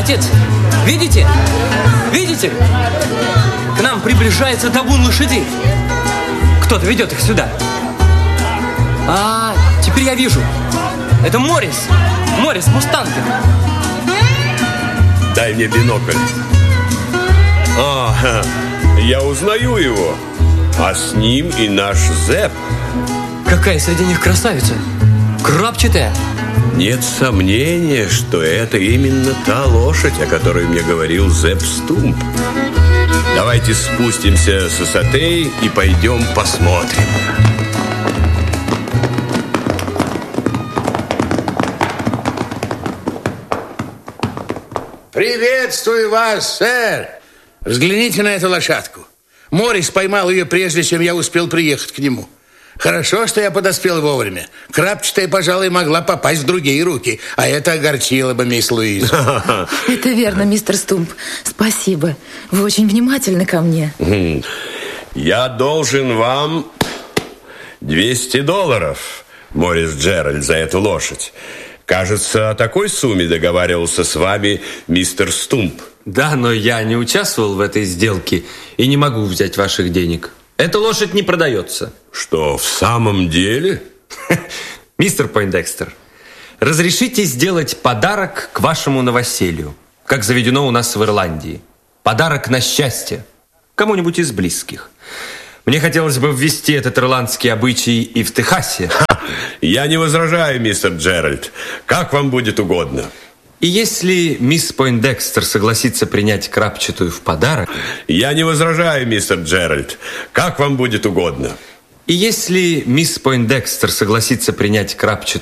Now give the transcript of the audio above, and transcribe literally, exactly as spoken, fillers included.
Отец, видите? Видите? К нам приближается табун лошадей. Кто-то ведет их сюда. А, теперь я вижу. Это Моррис. Моррис Мустангер. Дай мне бинокль. А, я узнаю его. А с ним и наш Зепп. Какая среди них красавица. Крапчатая. Нет сомнения, что это именно та лошадь, о которой мне говорил Зепп Стумп. Давайте спустимся с высоты и пойдем посмотрим. Приветствую вас, сэр. Взгляните на эту лошадку. Моррис поймал ее, прежде чем я успел приехать к нему. Хорошо, что я подоспел вовремя. Крапчатая, пожалуй, могла попасть в другие руки, а это огорчило бы мисс Луизу. Это верно, мистер Стумп. Спасибо. Вы очень внимательны ко мне. Я должен вам двести долларов, Моррис Джеральд, за эту лошадь. Кажется, о такой сумме договаривался с вами мистер Стумп. Да, но я не участвовал в этой сделке и не могу взять ваших денег. Эта лошадь не продается. Что, в самом деле? Мистер Пойндекстер, разрешите сделать подарок к вашему новоселью, как заведено у нас в Ирландии. Подарок на счастье кому-нибудь из близких. Мне хотелось бы ввести этот ирландский обычай и в Техасе. Я не возражаю, мистер Джеральд. Как вам будет угодно. И если мисс Пойндекстер согласится принять крапчатую в подарок... Я не возражаю, мистер Джеральд. Как вам будет угодно. И если мисс Пойндекстер согласится принять крапчатую...